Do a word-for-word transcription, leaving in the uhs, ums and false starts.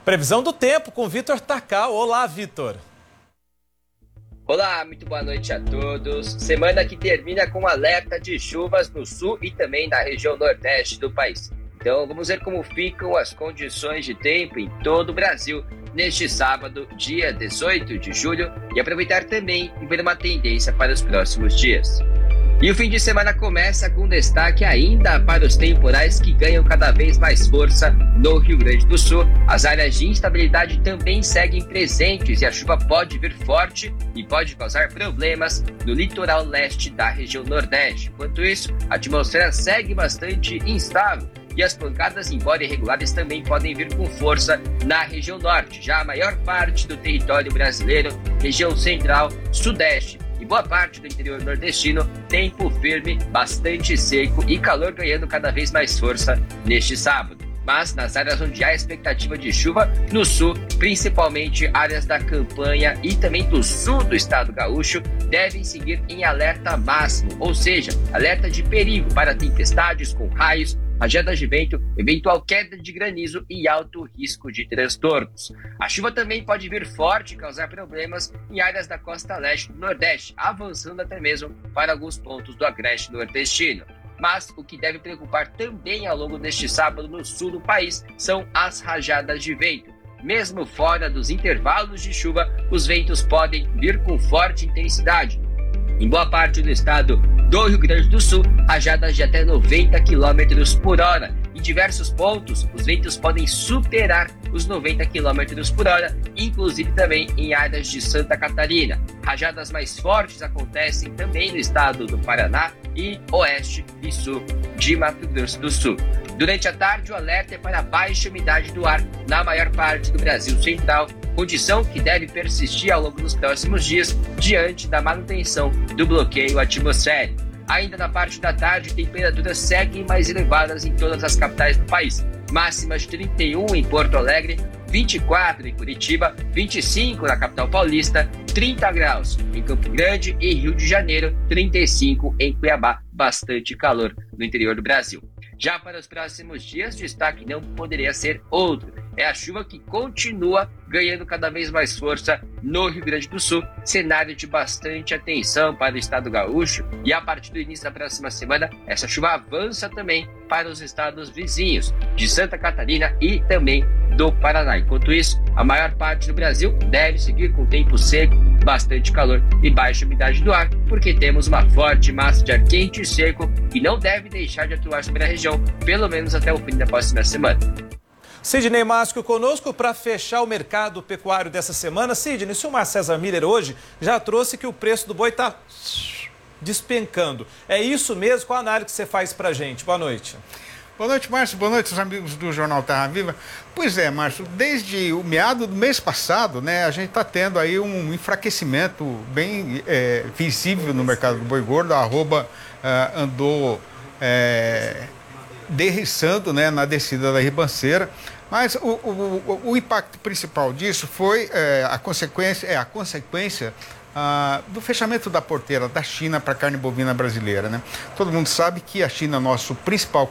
Previsão do tempo com Vitor Takal. Olá, Vitor. Olá, muito boa noite a todos. Semana que termina com alerta de chuvas no sul e também na região nordeste do país. Então vamos ver como ficam as condições de tempo em todo o Brasil neste sábado, dia dezoito de julho, e aproveitar também e ver uma tendência para os próximos dias. E o fim de semana começa com destaque ainda para os temporais que ganham cada vez mais força no Rio Grande do Sul. As áreas de instabilidade também seguem presentes e a chuva pode vir forte e pode causar problemas no litoral leste da região nordeste. Enquanto isso, a atmosfera segue bastante instável e as pancadas, embora irregulares, também podem vir com força na região norte. Já a maior parte do território brasileiro, região central, sudeste e boa parte do interior nordestino, tempo firme, bastante seco e calor ganhando cada vez mais força neste sábado. Mas nas áreas onde há expectativa de chuva, no sul, principalmente áreas da campanha e também do sul do estado gaúcho, devem seguir em alerta máximo, ou seja, alerta de perigo para tempestades com raios, rajadas de vento, eventual queda de granizo e alto risco de transtornos. A chuva também pode vir forte e causar problemas em áreas da costa leste do nordeste, avançando até mesmo para alguns pontos do agreste nordestino. Mas o que deve preocupar também ao longo deste sábado no sul do país são as rajadas de vento. Mesmo fora dos intervalos de chuva, os ventos podem vir com forte intensidade. Em boa parte do estado do Rio Grande do Sul, rajadas de até noventa quilômetros por hora. Em diversos pontos, os ventos podem superar os noventa quilômetros por hora, inclusive também em áreas de Santa Catarina. Rajadas mais fortes acontecem também no estado do Paraná e oeste e sul de Mato Grosso do Sul. Durante a tarde, o alerta é para baixa umidade do ar na maior parte do Brasil Central, condição que deve persistir ao longo dos próximos dias diante da manutenção do bloqueio atmosférico. Ainda na parte da tarde, temperaturas seguem mais elevadas em todas as capitais do país. Máximas de trinta e um em Porto Alegre, vinte e quatro em Curitiba, vinte e cinco na capital paulista, trinta graus em Campo Grande e Rio de Janeiro, trinta e cinco em Cuiabá. Bastante calor no interior do Brasil. Já para os próximos dias, destaque não poderia ser outro. É a chuva que continua ganhando cada vez mais força no Rio Grande do Sul, cenário de bastante atenção para o estado gaúcho, e a partir do início da próxima semana, essa chuva avança também para os estados vizinhos de Santa Catarina e também do Paraná. Enquanto isso, a maior parte do Brasil deve seguir com tempo seco, bastante calor e baixa umidade do ar, porque temos uma forte massa de ar quente e seco que não deve deixar de atuar sobre a região, pelo menos até o fim da próxima semana. Sidney Masco conosco para fechar o mercado pecuário dessa semana. Sidney, o senhor César Miller hoje já trouxe que o preço do boi está despencando. É isso mesmo? Qual a análise que você faz para a gente? Boa noite. Boa noite, Márcio. Boa noite, os amigos do Jornal Terra Viva. Pois é, Márcio, desde o meado do mês passado, né, a gente está tendo aí um enfraquecimento bem é, visível no mercado do boi gordo. A arroba uh, andou é, derriçando, né, na descida da ribanceira. Mas o, o, o impacto principal disso foi é, a consequência, é a consequência ah, do fechamento da porteira da China para a carne bovina brasileira, né? Todo mundo sabe que a China é nosso principal